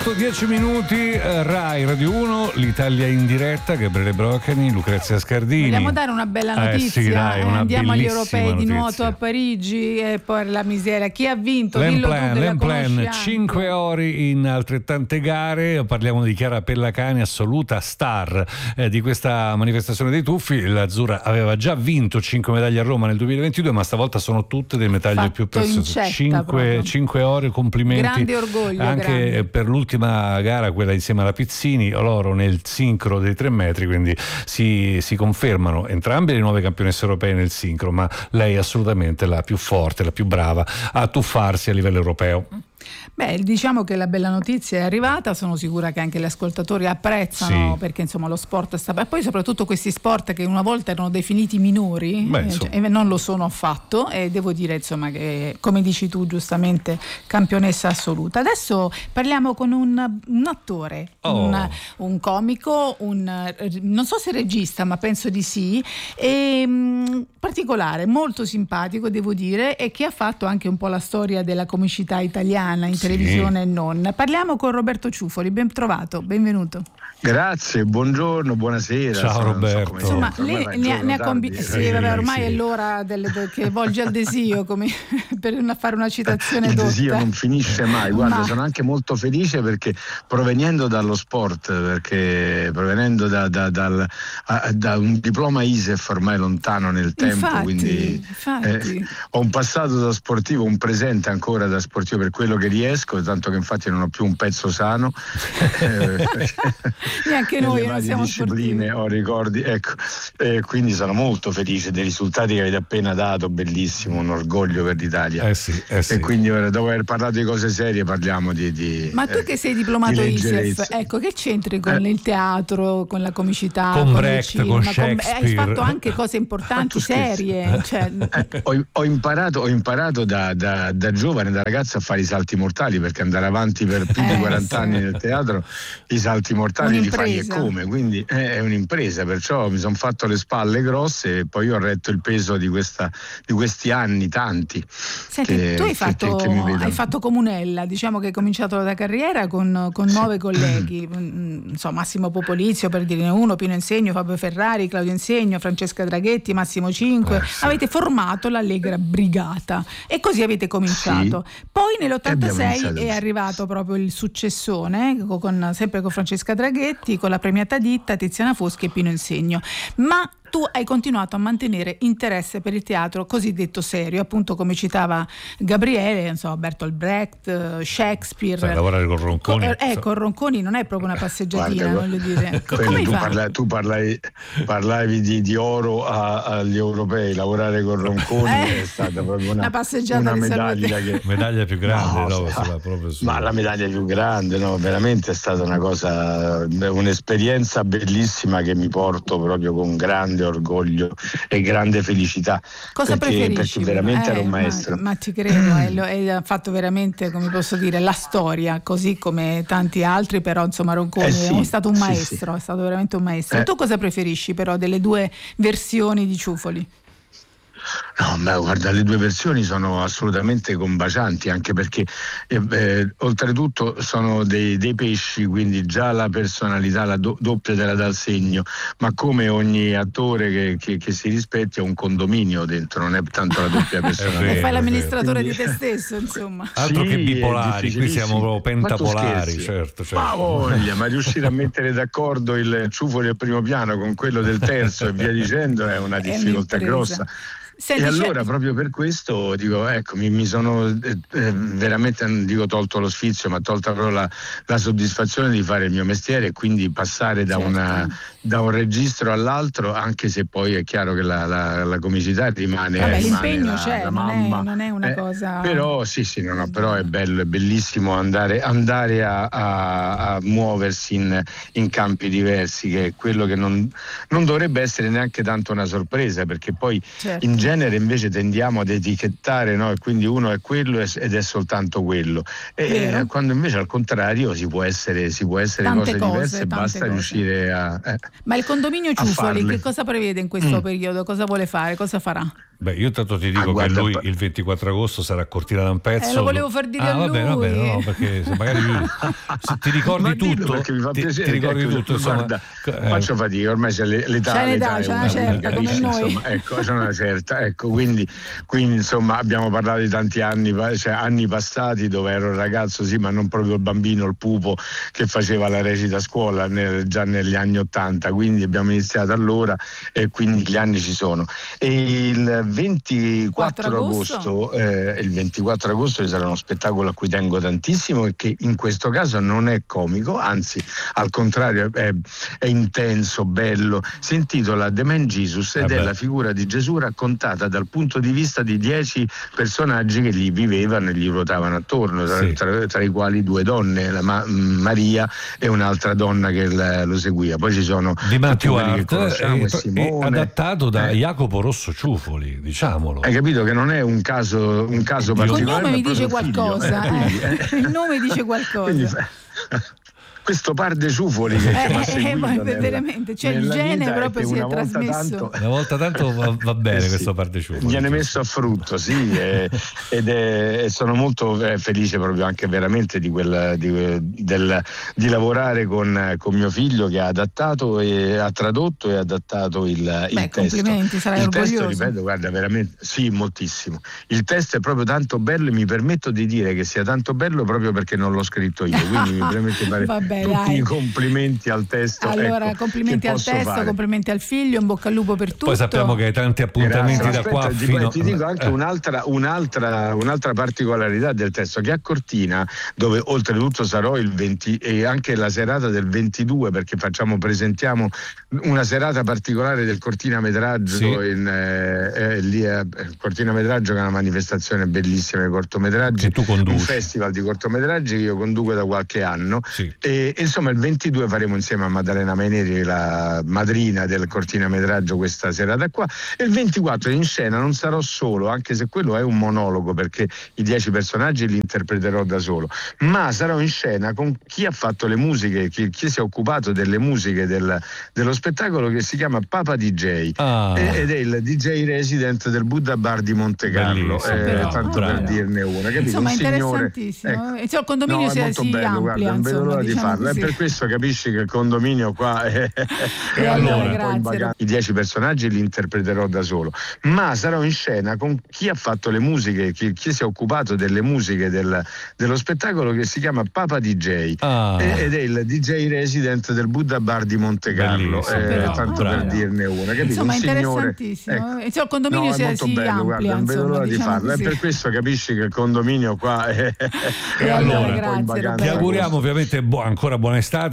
10 minuti, Rai Radio 1, l'Italia in diretta, Gabriele Broccani, Lucrezia Scardini. Vogliamo dare una bella notizia? Sì, dai, una andiamo agli europei notizia. di nuoto a Parigi e poi la miseria. Chi ha vinto? L'Emplan, 5 ore in altrettante gare. Parliamo di Chiara Pellacani, assoluta star di questa manifestazione dei tuffi. L'Azzurra aveva già vinto 5 medaglie a Roma nel 2022, ma stavolta sono tutte delle medaglie più preziose. 5 ore, complimenti. Grande orgoglio. Anche per l'ultima gara, quella insieme alla Pizzini, l'oro nel sincro dei 3 metri, quindi si confermano entrambe le nuove campionesse europee nel sincro, ma lei è assolutamente la più forte, la più brava a tuffarsi a livello europeo. Beh, diciamo che la bella notizia è arrivata, sono sicura che anche gli ascoltatori apprezzano, perché insomma lo sport sta... E poi soprattutto questi sport che una volta erano definiti minori, e non lo sono affatto, e devo dire insomma che, come dici tu giustamente, campionessa assoluta. Adesso parliamo con un attore, un comico, non so se regista, ma penso di sì, particolare, molto simpatico devo dire, e che ha fatto anche un po' la storia della comicità italiana in televisione e non. Parliamo con Roberto Ciufoli, ben trovato, benvenuto. Grazie, buongiorno, buonasera. Ciao Roberto. Insomma, lei ormai è l'ora che volge al desio, come per fare una citazione il dotta. Il desio non finisce mai. Guarda, sono anche molto felice perché proveniendo dallo sport, perché provenendo da un diploma ISEF ormai lontano nel tempo, quindi ho un passato da sportivo, un presente ancora da sportivo per quello che riesco, tanto che infatti non ho più un pezzo sano. Neanche noi non siamo discipline, sportivi. Ho ricordi, ecco, quindi sono molto felice dei risultati che avete appena dato, bellissimo, un orgoglio per l'Italia. E quindi ora, dopo aver parlato di cose serie, parliamo di Ma tu che sei diplomato ISEF, ecco, che c'entri con il teatro, con la comicità, con Brecht, il cinema, con Shakespeare? Hai fatto anche cose importanti, serie. Ho imparato da giovane, da ragazzo, a fare i salti mortali, perché andare avanti per più di 40 anni nel teatro, i salti mortali li fai e come, quindi è un'impresa, perciò mi sono fatto le spalle grosse e poi ho retto il peso di questi anni tanti. Senti, tu hai fatto Comunella, diciamo che hai cominciato la tua carriera con 9 colleghi, Massimo Popolizio, per dirne uno, Pino Insegno, Fabio Ferrari, Claudio Insegno, Francesca Draghetti, Massimo Cinque. Avete formato l'Allegra Brigata e così avete cominciato. Poi nell'86 è arrivato proprio il successone, sempre con Francesca Draghetti, con la premiata Ditta, Tiziana Foschi e Pino Insegno. Ma tu hai continuato a mantenere interesse per il teatro cosiddetto serio, appunto come citava Gabriele, Bertolt Brecht, Shakespeare. Lavorare con Ronconi. Con Ronconi non è proprio una passeggiatina, voglio dire. Come tu parlavi di oro agli europei, lavorare con Ronconi è stata proprio una passeggiata, una medaglia medaglia più grande, ma la medaglia più grande, veramente è stata una cosa, un'esperienza bellissima che mi porto proprio con grande orgoglio e grande felicità. Cosa preferisci? Perché veramente era un maestro. Ma ci credo, ha fatto veramente, come posso dire, la storia, così come tanti altri, però Ronconi è stato un maestro, è stato veramente un maestro. Tu cosa preferisci però delle due versioni di Ciufoli? No, ma guarda, le due versioni sono assolutamente combacianti, anche perché oltretutto sono dei pesci, quindi già la personalità, la doppia te la dà il segno, ma come ogni attore che si rispetti ha un condominio dentro, non è tanto la doppia personalità. E fai l'amministratore di te stesso, insomma. Altro che bipolari, qui siamo proprio pentapolari, certo. Ma riuscire a mettere d'accordo il Ciufoli al primo piano con quello del terzo e via dicendo è una difficoltà grossa. Senti, e allora proprio per questo dico, ecco, mi sono veramente, non dico tolto lo sfizio, ma tolta proprio la soddisfazione di fare il mio mestiere e quindi passare da un registro all'altro, anche se poi è chiaro che la comicità rimane. L'impegno c'è, non è una cosa. Però però è bello, è bellissimo andare a muoversi in campi diversi, che è quello che non dovrebbe essere neanche tanto una sorpresa, perché poi in genere invece tendiamo ad etichettare, no? E quindi uno è quello ed è soltanto quello, e quando invece al contrario si può essere cose diverse, basta riuscire a Ma il condominio Ciufoli che cosa prevede in questo periodo? Cosa vuole fare? Cosa farà? Beh, io tanto ti dico che lui il 24 agosto sarà a Cortina d'Ampezzo. Lo volevo far dire a lui. Vabbè, no, perché se magari se ti ricordi tutto, perché mi fa piacere, ti ricordi tutto, insomma. Guarda, faccio fatica, ormai c'è l'età c'è una certa, come noi. Insomma, ecco, c'è una certa, ecco, quindi insomma abbiamo parlato di tanti anni, cioè anni passati dove ero un ragazzo, sì, ma non proprio il bambino, il pupo che faceva la recita a scuola già negli anni '80, quindi abbiamo iniziato allora e quindi gli anni ci sono. E il 24 agosto ci sarà uno spettacolo a cui tengo tantissimo e che in questo caso non è comico, anzi al contrario è intenso, bello. Si intitola The Man Jesus ed è la figura di Gesù raccontata dal punto di vista di 10 personaggi che gli vivevano e gli ruotavano attorno, tra i quali 2 donne, Maria e un'altra donna che lo seguiva. Poi ci sono di Matthew Hart, adattato da Jacopo Rosso Ciufoli, diciamolo. Hai capito che non è un caso particolare. Il nome mi dice qualcosa. Il nome dice qualcosa. Questo par de ciufoli che mi ha seguito veramente, cioè il gene proprio si è trasmesso. Una volta tanto va bene questo par de ciufoli. Viene messo a frutto, sì, ed sono molto felice proprio anche veramente di lavorare con mio figlio che ha adattato e ha tradotto e adattato il testo. Complimenti, sarai orgoglioso. Testo, ripeto, guarda, veramente sì, moltissimo. Il testo è proprio tanto bello e mi permetto di dire che sia tanto bello proprio perché non l'ho scritto io, quindi mi permetto di fare tutti i complimenti al testo. Allora, complimenti al testo, complimenti al figlio, in bocca al lupo per tutto. Poi sappiamo che hai tanti appuntamenti da qua fino... Ti dico anche un'altra particolarità del testo, che a Cortina, dove oltretutto sarò il 20 e anche la serata del 22, perché presentiamo una serata particolare del Cortina Metraggio, lì a Cortina Metraggio, che è una manifestazione bellissima di cortometraggi, che tu conduci. Un festival di cortometraggi che io conduco da qualche anno. E insomma il 22 faremo insieme a Maddalena Maineri, la madrina del cortinametraggio, questa serata qua, e il 24 in scena non sarò solo, anche se quello è un monologo perché i 10 personaggi li interpreterò da solo, ma sarò in scena con chi ha fatto le musiche, chi si è occupato delle musiche dello spettacolo, che si chiama Papa DJ ed è il DJ resident del Buddha Bar di Monte Carlo, tanto per dirne una, capito? Insomma, interessantissimo. Il condominio si amplia, non vedo l'ora di farlo, è per questo capisci che il condominio qua è allora, i 10 personaggi li interpreterò da solo, ma sarò in scena con chi ha fatto le musiche, chi si è occupato delle musiche dello spettacolo, che si chiama Papa DJ ed è il DJ resident del Buddha Bar di Monte Carlo, tanto per dirne una, capito? Insomma, interessantissimo. Il condominio si amplia, non vedo l'ora di farlo, è per questo capisci che il condominio qua è allora, ti auguriamo ovviamente ancora buona estate.